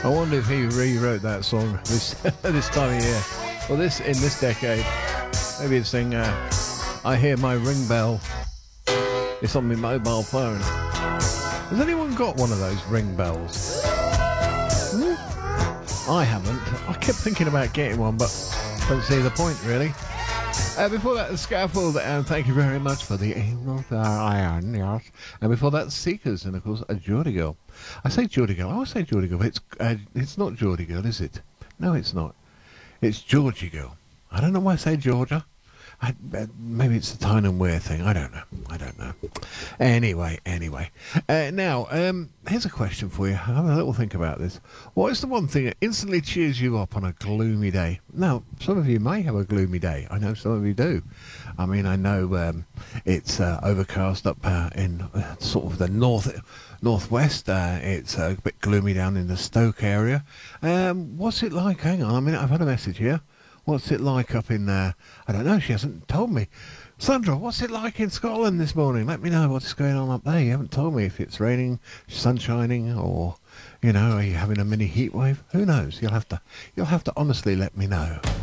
I wonder if he rewrote that song this this time of year, or in this decade. Maybe he'd sing "I Hear My Ring Bell." It's on my mobile phone. Has anyone got one of those ring bells? I haven't. I kept thinking about getting one, but don't see the point really. Before that, the Scaffold, and thank you very much for the iron, yes. And before that, Seekers, and of course, a Geordie Girl. I say Geordie Girl. I always say Geordie Girl, but it's not Geordie Girl, is it? No, it's not. It's Georgie Girl. I don't know why I say Georgia. Maybe it's the Tyne and Wear thing. I don't know. Anyway. Now, here's a question for you. Have a little think about this. What is the one thing that instantly cheers you up on a gloomy day? Now, some of you may have a gloomy day. I know some of you do. I mean, I know it's overcast up in sort of the northwest. It's a bit gloomy down in the Stoke area. What's it like? Hang on a minute. I've had a message here. What's it like up in there? I don't know. She hasn't told me. Sandra, what's it like in Scotland this morning? Let me know what's going on up there. You haven't told me if it's raining, sun shining, or, are you having a mini heat wave? Who knows? You'll have to honestly let me know.